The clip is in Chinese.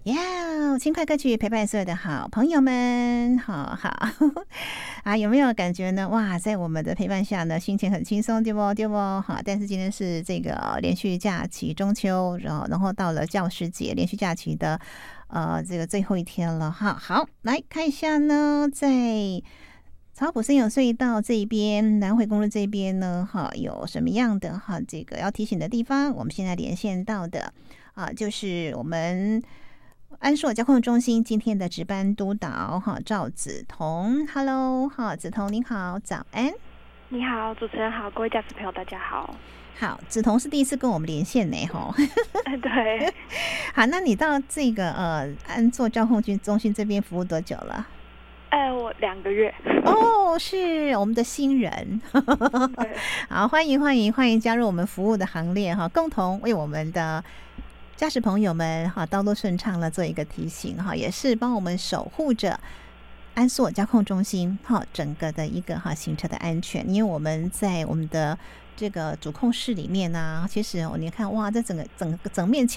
呀，轻快歌曲陪伴所有的好朋友们，好啊，有没有感觉呢？哇，在我们的陪伴下呢，心情很轻松，对不？好，但是今天是这个连续假期，中秋，然后到了教师节，连续假期的这个最后一天了哈。好，来看一下呢，在草埔森友隧道这一边，南回公路这边呢，哈，有什么样的哈这个要提醒的地方？我们现在连线到的啊，就是我们安硕交控中心今天的值班督导哈赵子彤 ，Hello 哈，子彤您好，早安。 你好，主持人好，各位驾驶朋友大家好。 好，子彤是第一次跟我们连线呢哈。 对。 好，那你到这个安硕交控中心这边服务多久了？ 我2个月。 哦，是我们的新人。好，欢迎加入我们服务的行列哈，共同为我们的驾驶朋友们哈道路顺畅了做一个提醒哈，也是帮我们守护着安硕交控中心哈整个的一个哈行车的安全。因为我们在我们的这个主控室里面啊，其实你看哇，这整面墙